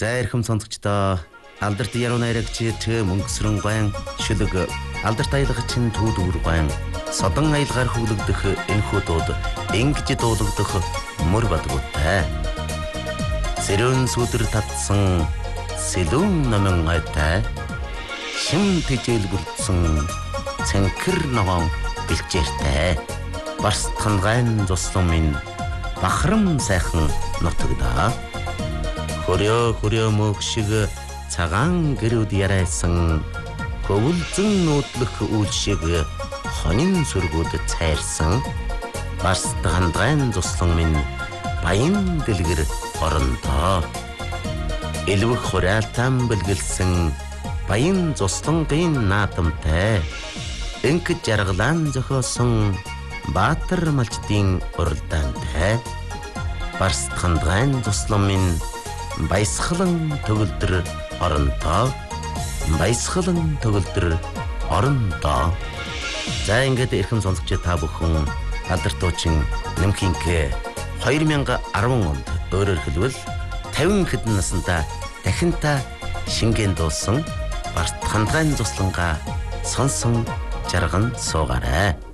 За эрхэм сонсогчдоо алдарт яруу найрагч мөнгөсрөн гойн шүлэг алдарт аялагчин түүдүүр гойн содон аялгаар хүлэгдэх энэхүү дууд ингэж дуулагдах мөр бадгуутай. Сэрүүн сүдэр татсан сэлүүн номон айтай шим тэжээлгүрдсэн цэнхэр ногоон бэлчээртэй барстхан гайн зослон минь бахарам сайхан нутагдаа. Хөрөө мөг шиг цагаан гэрүүд ярайсан хөвөлзөн нүүдлэх үйл шиг хонин сүргүүд цайрсан барстхан гайн зослон минь баян дэлгэр орондоо. Элвэх хураалтан бэлгэлсэн баян зослонгийн наадамтай энх жаргалан зохиосон баатар малчдын уралдаантай барстхан гайн зослон минь баясгалан төгөлдөр орондоо. Баясгалан төгөлдөр орондоо. За ингээд эрхэм сонсогч та бүхэн алдарт дуучин Нэмхинкэ 2010 онд өөрөөр хэлбэл 50 хэдэн наснда дахин та шингэн дуусан барстхан гайн зослонгаа сонсон жарган суугаарай.